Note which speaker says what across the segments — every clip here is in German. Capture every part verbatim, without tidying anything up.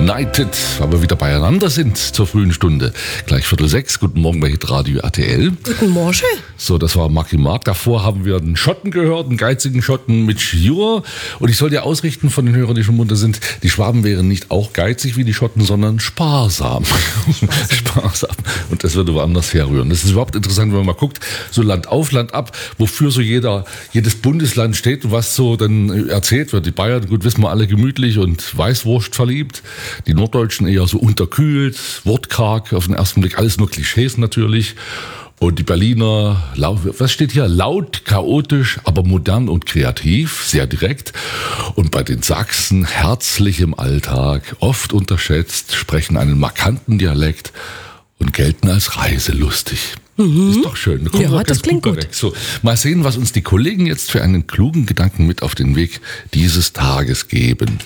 Speaker 1: United, weil wir wieder beieinander sind zur frühen Stunde. Gleich Viertel sechs. Guten Morgen bei Hitradio R T L.
Speaker 2: Guten Morgen.
Speaker 1: So, das war Marky Mark. Davor haben wir einen Schotten gehört, einen geizigen Schotten mit Jura. Und ich soll dir ausrichten von den Hörern, die schon munter sind, die Schwaben wären nicht auch geizig wie die Schotten, sondern sparsam. Sparsam. Sparsam. Und das würde woanders herrühren. Das ist überhaupt interessant, wenn man mal guckt, so Land auf, Land ab, wofür so jeder, jedes Bundesland steht und was so dann erzählt wird. Die Bayern, gut, wissen wir alle, gemütlich und Weißwurst verliebt. Die Norddeutschen eher so unterkühlt, wortkarg, auf den ersten Blick alles nur Klischees natürlich. Und die Berliner, was steht hier? Laut, chaotisch, aber modern und kreativ, sehr direkt. Und bei den Sachsen herzlich im Alltag, oft unterschätzt, sprechen einen markanten Dialekt und gelten als reiselustig. Mhm. Ist doch schön. Da
Speaker 2: ja, das klingt gut.
Speaker 1: Weg. So, mal sehen, was uns die Kollegen jetzt für einen klugen Gedanken mit auf den Weg dieses Tages geben.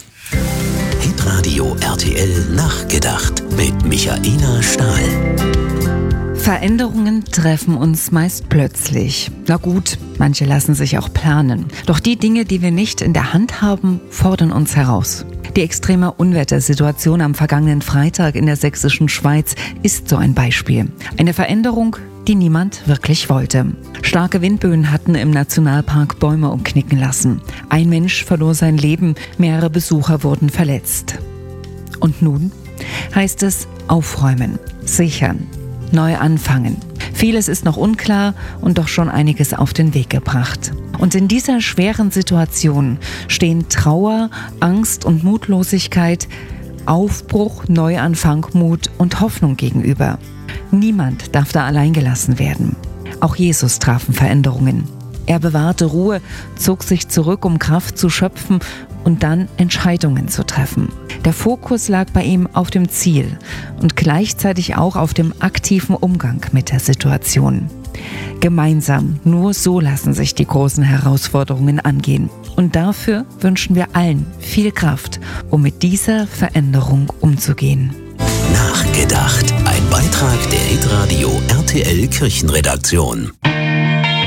Speaker 3: Hitradio R T L nachgedacht mit Michaela Stahl.
Speaker 4: Veränderungen treffen uns meist plötzlich. Na gut, manche lassen sich auch planen. Doch die Dinge, die wir nicht in der Hand haben, fordern uns heraus. Die extreme Unwettersituation am vergangenen Freitag in der sächsischen Schweiz ist so ein Beispiel. Eine Veränderung, die niemand wirklich wollte. Starke Windböen hatten im Nationalpark Bäume umknicken lassen. Ein Mensch verlor sein Leben, mehrere Besucher wurden verletzt. Und nun heißt es aufräumen, sichern, neu anfangen. Vieles ist noch unklar und doch schon einiges auf den Weg gebracht. Und in dieser schweren Situation stehen Trauer, Angst und Mutlosigkeit, Aufbruch, Neuanfang, Mut und Hoffnung gegenüber. Niemand darf da allein gelassen werden. Auch Jesus trafen Veränderungen. Er bewahrte Ruhe, zog sich zurück, um Kraft zu schöpfen und dann Entscheidungen zu treffen. Der Fokus lag bei ihm auf dem Ziel und gleichzeitig auch auf dem aktiven Umgang mit der Situation. Gemeinsam, nur so lassen sich die großen Herausforderungen angehen. Und dafür wünschen wir allen viel Kraft, um mit dieser Veränderung umzugehen.
Speaker 3: Nachgedacht. Ein Beitrag der Hitradio R T L Kirchenredaktion.